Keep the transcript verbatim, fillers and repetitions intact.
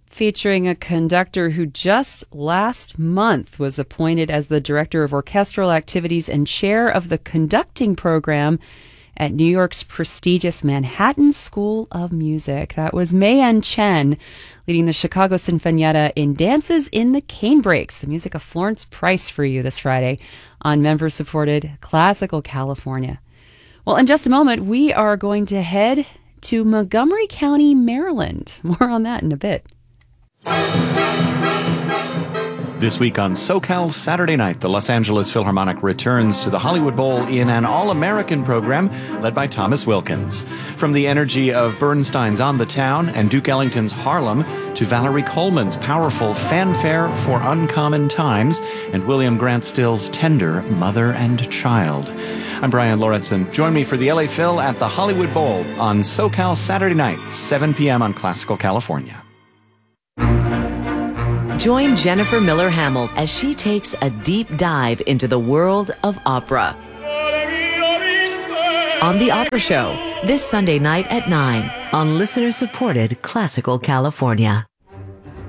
featuring a conductor who just last month was appointed as the Director of Orchestral Activities and Chair of the Conducting Program at New York's prestigious Manhattan School of Music. That was Mei-An Chen, leading the Chicago Sinfonietta in Dances in the Canebrakes, the music of Florence Price for you this Friday on member-supported Classical California. Well, in just a moment, we are going to head to Montgomery County, Maryland. More on that in a bit. This week on SoCal Saturday Night, the Los Angeles Philharmonic returns to the Hollywood Bowl in an all-American program led by Thomas Wilkins. From the energy of Bernstein's On the Town and Duke Ellington's Harlem to Valerie Coleman's powerful Fanfare for Uncommon Times and William Grant Still's tender Mother and Child. I'm Brian Lauritsen. Join me for the L A Phil at the Hollywood Bowl on SoCal Saturday Night, seven p.m. on Classical California. Join Jennifer Miller Hamill as she takes a deep dive into the world of opera. On The Opera Show, this Sunday night at nine on listener-supported Classical California.